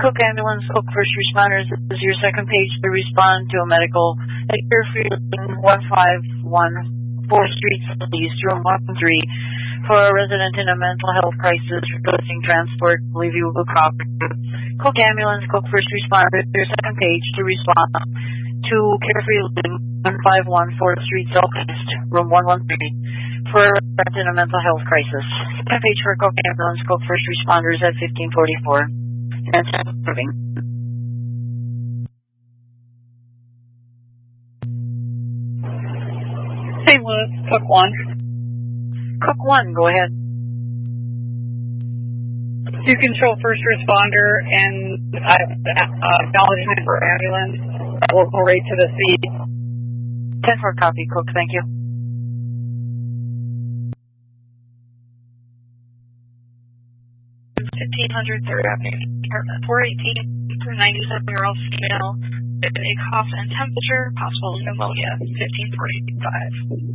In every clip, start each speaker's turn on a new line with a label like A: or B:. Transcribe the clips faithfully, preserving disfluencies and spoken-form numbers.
A: Cook Ambulance, Cook First Responders. This is your second page to respond to a medical at Fairfield one five one fourth Street East, room one three, for a resident in a mental health crisis requesting transport. Believe you will copy. Cook Ambulance, Cook First Responders. Your second page to respond to Fairfield one five one fourth Street Southeast, room one one three, for a resident in a mental health crisis. Second page for Cook Ambulance, Cook First Responders at fifteen forty-four. And moving.
B: Saint Louis, Cook one.
A: Cook one, go ahead.
B: You control first responder and uh, uh, acknowledgement for ambulance, local rate to the scene.
A: ten four copy, Cook, thank you.
B: fifteen hundred third Avenue, Department four eighteen through ninety-seven year old female, with a cough and temperature, possible pneumonia, fifteen forty-five.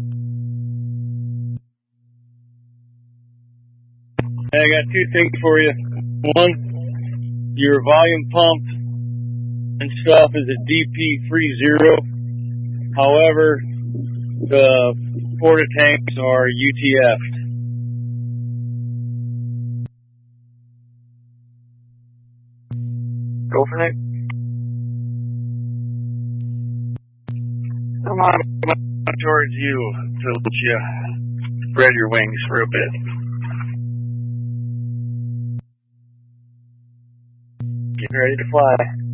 C: I got two things for you. One, your volume pump and stuff is a D P three zero. However, the porta tanks are U T F.
A: Go for it.
C: I'm on towards you to let you spread your wings for a bit. Getting ready to fly.